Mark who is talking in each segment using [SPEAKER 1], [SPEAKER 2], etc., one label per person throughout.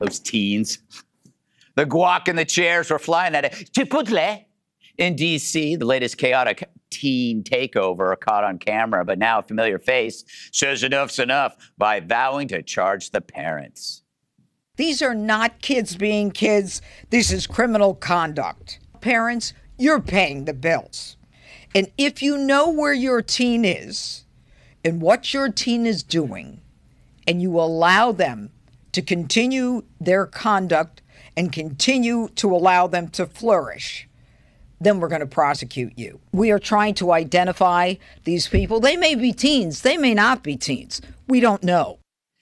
[SPEAKER 1] Those teens. The guac and the chairs were flying at it. Chipotle. In D.C., the latest chaotic teen takeover caught on camera, but now a familiar face says enough's enough by vowing to charge the parents.
[SPEAKER 2] These are not kids being kids. This is criminal conduct. Parents, you're paying the bills. And if you know where your teen is and what your teen is doing, and you allow them to continue their conduct and continue to allow them to flourish, then we're going to prosecute you. We are trying to identify these people. They may be teens. They may not be teens. We don't know.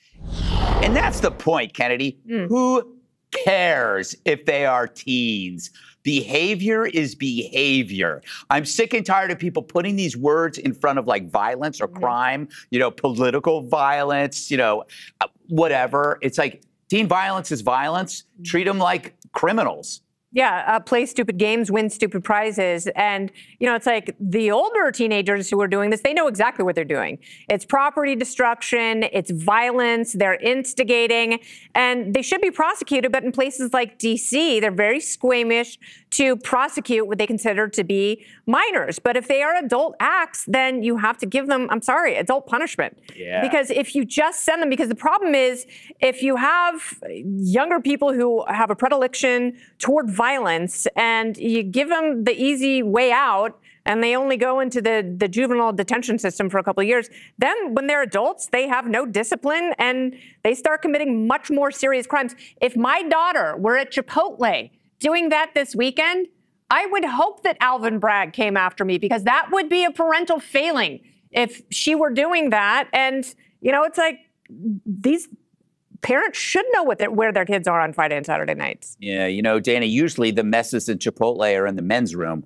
[SPEAKER 1] And that's the point, Kennedy. Who cares if they are teens? Behavior is behavior. I'm sick and tired of people putting these words in front of like violence or crime, political violence, whatever. It's like teen violence is violence. Treat them like criminals.
[SPEAKER 3] Yeah, play stupid games, win stupid prizes. And, it's like the older teenagers who are doing this, they know exactly what they're doing. It's property destruction, it's violence, they're instigating, and they should be prosecuted. But in places like D.C., they're very squeamish to prosecute what they consider to be minors. But if they are adult acts, then you have to give them, adult punishment.
[SPEAKER 1] Yeah.
[SPEAKER 3] Because if you just send them, because the problem is if you have younger people who have a predilection toward violence and you give them the easy way out and they only go into the juvenile detention system for a couple of years, then when they're adults, they have no discipline and they start committing much more serious crimes. If my daughter were at Chipotle doing that this weekend, I would hope that Alvin Bragg came after me, because that would be a parental failing if she were doing that. And, it's like these parents should know where their kids are on Friday and Saturday nights.
[SPEAKER 1] Yeah, Dana, usually the messes in Chipotle are in the men's room.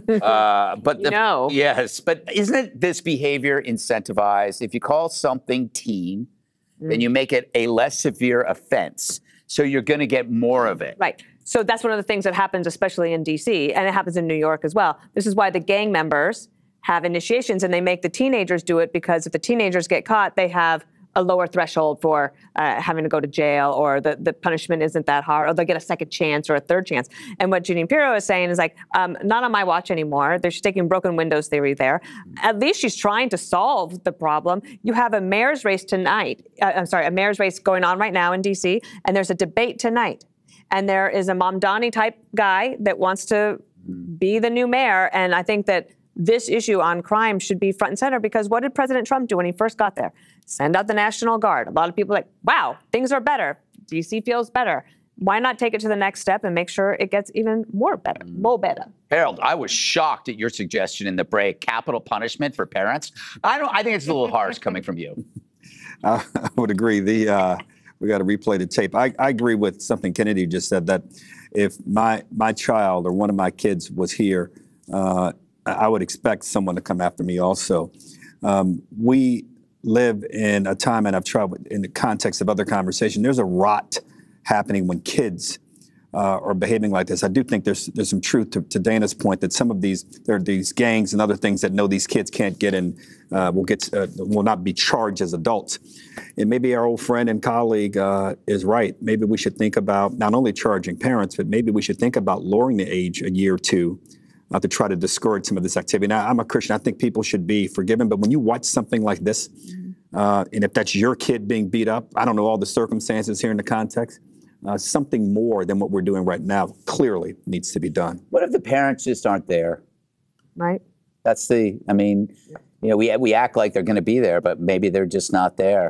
[SPEAKER 1] Yes, but isn't this behavior incentivized? If you call something teen, then you make it a less severe offense. So you're going to get more of it.
[SPEAKER 3] Right. So that's one of the things that happens, especially in D.C., and it happens in New York as well. This is why the gang members have initiations, and they make the teenagers do it, because if the teenagers get caught, they have a lower threshold for having to go to jail, or the punishment isn't that hard, or they'll get a second chance or a third chance. And what Jeanine Pirro is saying is like, not on my watch anymore. She's taking broken windows theory there. At least she's trying to solve the problem. You have a mayor's race tonight. A mayor's race going on right now in D.C., and there's a debate tonight. And there is a Mamdani type guy that wants to be the new mayor. And I think that this issue on crime should be front and center, because what did President Trump do when he first got there? Send out the National Guard. A lot of people are like, wow, things are better. D.C. feels better. Why not take it to the next step and make sure it gets even more better?
[SPEAKER 1] Harold, I was shocked at your suggestion in the break, capital punishment for parents. I think it's a little harsh coming from you.
[SPEAKER 4] I would agree. We got to replay the tape. I agree with something Kennedy just said, that if my child or one of my kids was here, I would expect someone to come after me also. We live in a time, and I've traveled in the context of other conversation, there's a rot happening when kids are behaving like this. I do think there's some truth to Dana's point that some of there are these gangs and other things that know these kids can't get in, will not be charged as adults. And maybe our old friend and colleague is right. Maybe we should think about not only charging parents, but maybe we should think about lowering the age a year or two to try to discourage some of this activity. Now, I'm a Christian. I think people should be forgiven. But when you watch something like this, and if that's your kid being beat up, I don't know all the circumstances here in the context, something more than what we're doing right now clearly needs to be done.
[SPEAKER 1] What if the parents just aren't there?
[SPEAKER 3] Right.
[SPEAKER 1] That's we act like they're going to be there, but maybe they're just not there.